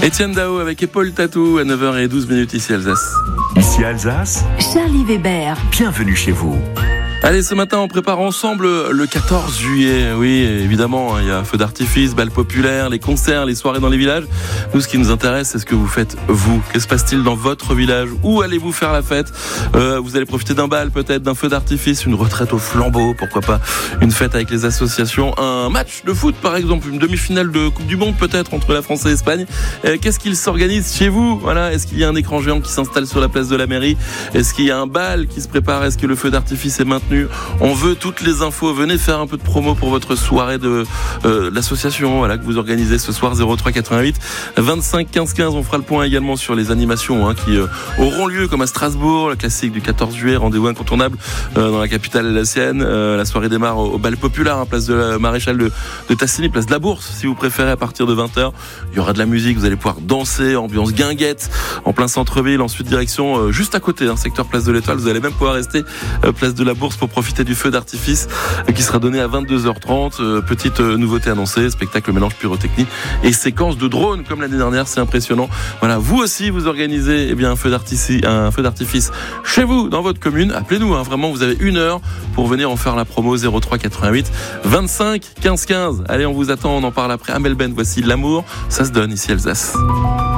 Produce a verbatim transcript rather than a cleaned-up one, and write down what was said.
Étienne Dao avec Paul Tatou à neuf heures douze minutes ici Alsace. Ici Alsace, Charlie Weber. Bienvenue chez vous. Allez, ce matin, on prépare ensemble le quatorze juillet. Oui, évidemment, il y a feu d'artifice, balles populaires, les concerts, les soirées dans les villages. Nous, ce qui nous intéresse, c'est ce que vous faites, vous. Que se passe-t-il dans votre village? Où allez-vous faire la fête? euh, Vous allez profiter d'un bal, peut-être, d'un feu d'artifice, une retraite au flambeau, pourquoi pas une fête avec les associations, un match de foot, par exemple, une demi-finale de Coupe du Monde, peut-être, entre la France et l'Espagne. Euh, qu'est-ce qu'il s'organise chez vous? Voilà. Est-ce qu'il y a un écran géant qui s'installe sur la place de la mairie? Est-ce qu'il y a un bal qui se prépare? Est-ce que le feu d'artifice est maintenu? On veut toutes les infos. Venez faire un peu de promo pour votre soirée de euh, l'association, voilà, que vous organisez ce soir. Zéro trois quatre-vingt-huit vingt-cinq quinze quinze. On fera le point également sur les animations hein, qui euh, auront lieu, comme à Strasbourg, le classique du quatorze juillet, rendez-vous incontournable euh, dans la capitale alsacienne. Euh, la soirée démarre au, au bal populaire, hein, place de la Maréchal de, de Tassigny, place de la Bourse, si vous préférez, à partir de vingt heures. Il y aura de la musique, vous allez pouvoir danser, ambiance guinguette, en plein centre-ville. Ensuite, direction euh, juste à côté, hein, secteur place de l'Étoile. Vous allez même pouvoir rester euh, place de la Bourse pour profiter du feu d'artifice qui sera donné à vingt-deux heures trente. Petite nouveauté annoncée, spectacle mélange pyrotechnie et séquence de drones comme l'année dernière, c'est impressionnant. Voilà, vous aussi vous organisez eh bien un feu d'artifice, un feu d'artifice chez vous dans votre commune. Appelez-nous, hein, vraiment, vous avez une heure pour venir en faire la promo. Zéro trois quatre-vingt-huit vingt-cinq quinze quinze. Allez, on vous attend, on en parle après. Amel Ben, voici L'amour, ça se donne ici Alsace.